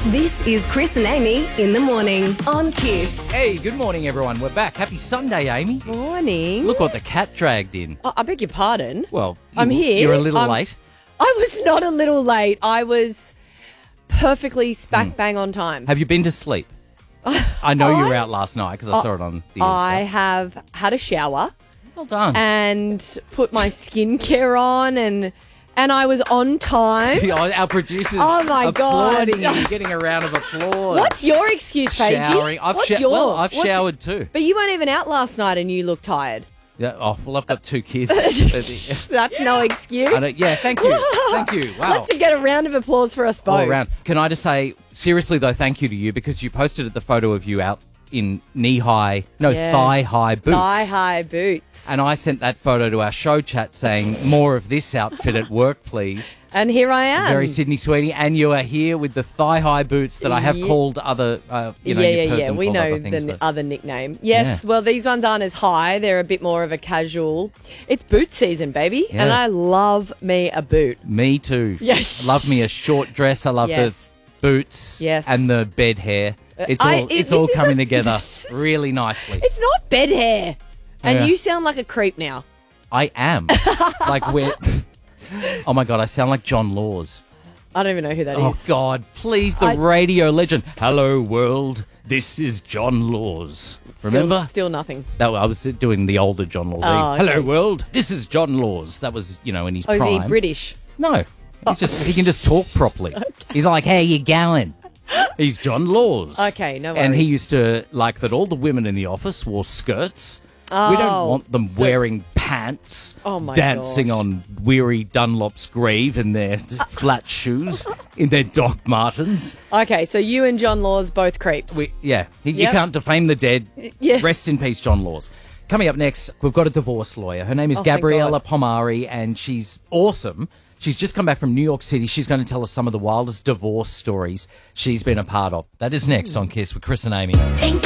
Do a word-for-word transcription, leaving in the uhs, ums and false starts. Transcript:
This is Chris and Amy in the morning on Kiss. Hey, good morning, everyone. We're back. Happy Sunday, Amy. Morning. Look what the cat dragged in. Oh, I beg your pardon. Well, I'm you, here. You're a little I'm- late. I was not a little late. I was perfectly smack Hmm. bang on time. Have you been to sleep? I know you were I- out last night because I saw it on the I Insta. have had a shower Well done. and put my skincare on, and and I was on time. Our producers Oh, my God. applauding you, getting a round of applause. What's your excuse, Paige? Showering. I've, What's sho- yours? well, I've What's- showered too. But you weren't even out last night and you look tired. Yeah, oh, well, I've got two kids. That's no excuse. I don't, yeah, thank you. Thank you. Wow. Let's get a round of applause for us both. All around. Can I just say, seriously though, thank you to you because you posted the photo of you out in knee-high, no, Yeah. thigh-high boots. Thigh-high boots. And I sent that photo to our show chat saying, more of this outfit at work, please. And here I am. Very Sydney Sweetie. And you are here with the thigh-high boots that I have Yeah. called other, uh, you know, yeah, you've yeah, heard yeah. them We called know other things. the but- other nickname. Yes, Yeah. well, these ones aren't as high. They're a bit more of a casual. It's boot season, baby. Yeah. And I love me a boot. Me too. Yes. I love me a short dress. I love Yes. the boots Yes. and the bed hair. It's all, I- it- it's this all is coming a- together really nicely. It's not bed hair. And Yeah. you sound like a creep now. I am. Like we're... Oh, my God, I sound like John Laws. I don't even know who that is. Oh, God, please, the I- radio legend. Hello, world. This is John Laws. Remember? Still, still nothing. That, I was doing the older John Laws. Oh, okay. Hello, world. This is John Laws. That was, you know, in his Oh, is prime. he British? No. He's just, he can just talk properly. He's like, how you going? He's John Laws. Okay, no And he worries. used to like that all the women in the office wore skirts. We don't Oh, want them so- wearing pants, Oh, my dancing on Weary Dunlop's grave in their flat shoes, in their Doc Martens. Okay, so you and John Laws both creeps. We, yeah, he, you Yep. can't defame the dead. Yes. Rest in peace, John Laws. Coming up next, we've got a divorce lawyer. Her name is Oh, thank Gabriella God. Pomari, and she's awesome. She's just come back from New York City. She's going to tell us some of the wildest divorce stories she's been a part of. That is next on Kiss with Chris and Amy. Think